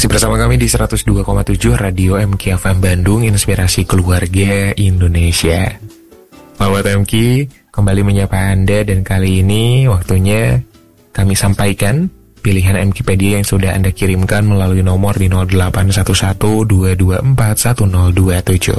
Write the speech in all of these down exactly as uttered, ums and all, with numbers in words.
Masih bersama kami di seratus dua koma tujuh Radio M K F M Bandung, Inspirasi Keluarga Indonesia. Sahabat M K, kembali menyapa Anda dan kali ini waktunya kami sampaikan pilihan Mkipedia yang sudah Anda kirimkan melalui nomor di nol delapan satu satu dua dua empat satu nol dua tujuh.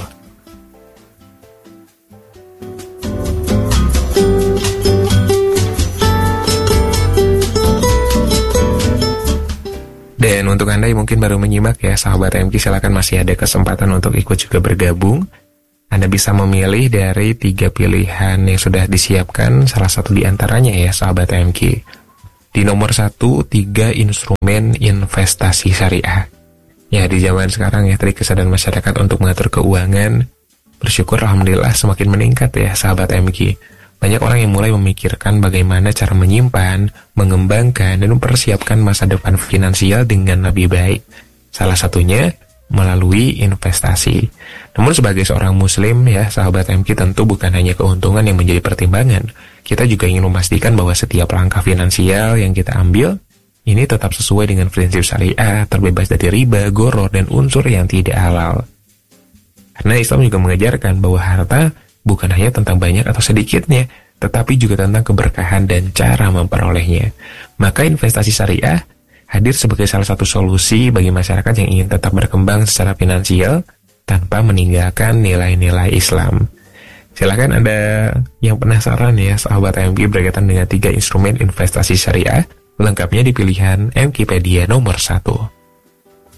Dan untuk Anda yang mungkin baru menyimak ya, sahabat M K, silakan masih ada kesempatan untuk ikut juga bergabung. Anda bisa memilih dari tiga pilihan yang sudah disiapkan, salah satu di antaranya ya, sahabat M K. Di nomor satu, tiga instrumen investasi syariah. Ya, di zaman sekarang ya, trik kesadaran masyarakat untuk mengatur keuangan, bersyukur alhamdulillah semakin meningkat ya, sahabat M K. Banyak orang yang mulai memikirkan bagaimana cara menyimpan, mengembangkan, dan mempersiapkan masa depan finansial dengan lebih baik. Salah satunya melalui investasi. Namun sebagai seorang muslim ya, sahabat M K, tentu bukan hanya keuntungan yang menjadi pertimbangan. Kita juga ingin memastikan bahwa setiap langkah finansial yang kita ambil ini tetap sesuai dengan prinsip syariah, terbebas dari riba, gharar, dan unsur yang tidak halal. Karena Islam juga mengajarkan bahwa harta bukan hanya tentang banyak atau sedikitnya, tetapi juga tentang keberkahan dan cara memperolehnya. Maka investasi syariah hadir sebagai salah satu solusi bagi masyarakat yang ingin tetap berkembang secara finansial tanpa meninggalkan nilai-nilai Islam. Silakan Anda yang penasaran ya, sahabat M K, berkaitan dengan tiga instrumen investasi syariah, lengkapnya di pilihan Mkipedia nomor satu.